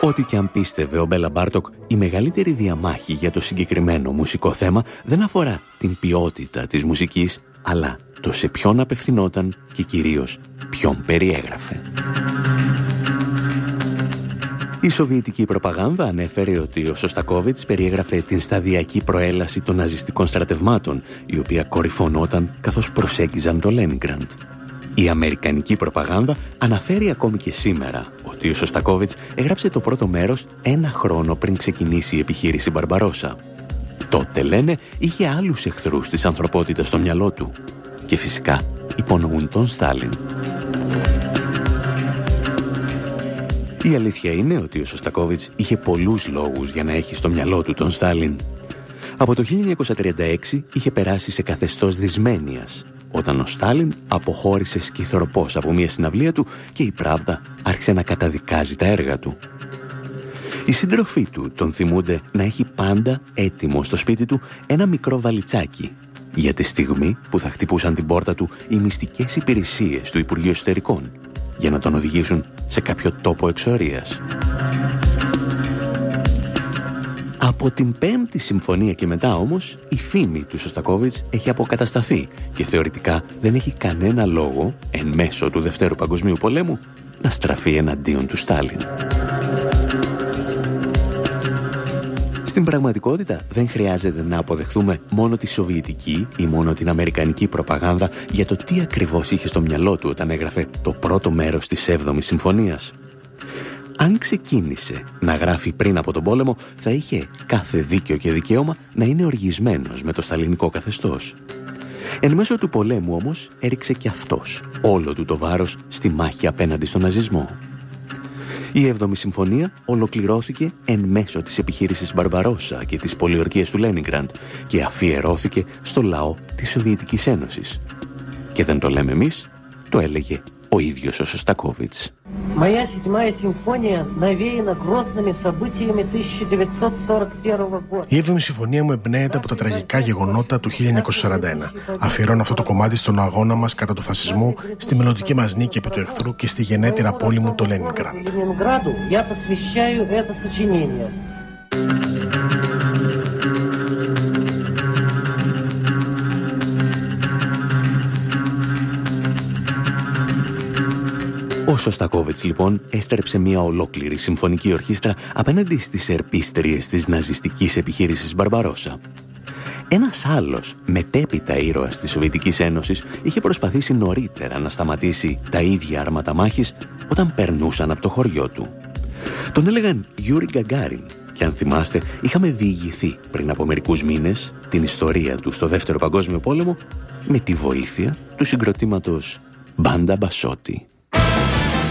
Ό,τι και αν πίστευε ο Μπέλα Μπάρτοκ, η μεγαλύτερη διαμάχη για το συγκεκριμένο μουσικό θέμα δεν αφορά την ποιότητα της μουσικής, αλλά το σε ποιον απευθυνόταν και κυρίως ποιον περιέγραφε. Η σοβιετική προπαγάνδα ανέφερε ότι ο Σωστακόβιτς περιέγραφε την σταδιακή προέλαση των ναζιστικών στρατευμάτων, η οποία κορυφωνόταν καθώς προσέγγιζαν το Λένινγκραντ. Η αμερικανική προπαγάνδα αναφέρει ακόμη και σήμερα ότι ο Σωστακόβιτς έγραψε το πρώτο μέρος 1 χρόνο πριν ξεκινήσει η επιχείρηση Μπαρμπαρόσα. Τότε, λένε, είχε άλλους εχθρούς της ανθρωπότητας στο μυαλό του. Και φυσικά υπονοούν τον Στάλιν. Η αλήθεια είναι ότι ο Σωστακόβιτς είχε πολλούς λόγους για να έχει στο μυαλό του τον Στάλιν. Από το 1936 είχε περάσει σε καθεστώς δυσμένειας, όταν ο Στάλιν αποχώρησε σκυθροπός από μια συναυλία του και η Πράβδα άρχισε να καταδικάζει τα έργα του. Οι σύντροφοί του τον θυμούνται να έχει πάντα έτοιμο στο σπίτι του ένα μικρό βαλιτσάκι για τη στιγμή που θα χτυπούσαν την πόρτα του οι μυστικές υπηρεσίες του Υπουργείου Εσωτερικών για να τον οδηγήσουν σε κάποιο τόπο εξορίας. Από την 5η συμφωνία και μετά όμως, η φήμη του Σωστακόβιτς έχει αποκατασταθεί και θεωρητικά δεν έχει κανένα λόγο, εν μέσω του Δευτέρου Παγκοσμίου Πολέμου, να στραφεί εναντίον του Στάλιν. Στην πραγματικότητα δεν χρειάζεται να αποδεχθούμε μόνο τη σοβιετική ή μόνο την αμερικανική προπαγάνδα για το τι ακριβώς είχε στο μυαλό του όταν έγραφε το πρώτο μέρος της 7ης συμφωνίας. Αν ξεκίνησε να γράφει πριν από τον πόλεμο, θα είχε κάθε δίκαιο και δικαίωμα να είναι οργισμένος με το σταλινικό καθεστώς. Εν μέσω του πολέμου όμως έριξε και αυτός όλο του το βάρος στη μάχη απέναντι στον ναζισμό. Η 7η συμφωνία ολοκληρώθηκε εν μέσω της επιχείρησης Μπαρμπαρόσα και της πολιορκίας του Λένινγκραντ και αφιερώθηκε στο λαό της Σοβιετικής Ένωσης. Και δεν το λέμε εμείς, το έλεγε ο ίδιος ο Σωστακόβιτς. Моя 7-я симфония навеяна грозными событиями 1941 года. Η 7η συμφωνία μου εμπνέεται από τα τραγικά γεγονότα του 1941. Αφιερώνω αυτό το κομμάτι στον αγώνα μας κατά του φασισμού, στη μελλοντική μας νίκη επί του εχθρού και στη γενέτειρα πόλη μου, το Λένινγκραντ. Ο Σωστακόβιτς λοιπόν έστρεψε μια ολόκληρη συμφωνική ορχήστρα απέναντι στις ερπίστριες της ναζιστικής επιχείρησης Μπαρμπαρόσα. Ένας άλλος μετέπειτα ήρωας της Σοβιετικής Ένωσης είχε προσπαθήσει νωρίτερα να σταματήσει τα ίδια άρματα μάχης όταν περνούσαν από το χωριό του. Τον έλεγαν Γιούρι Γκαγκάριν και αν θυμάστε είχαμε διηγηθεί πριν από μερικούς μήνες την ιστορία του στο Δεύτερο Παγκόσμιο Πόλεμο με τη βοήθεια του συγκροτήματος Μπάντα Μπασότη.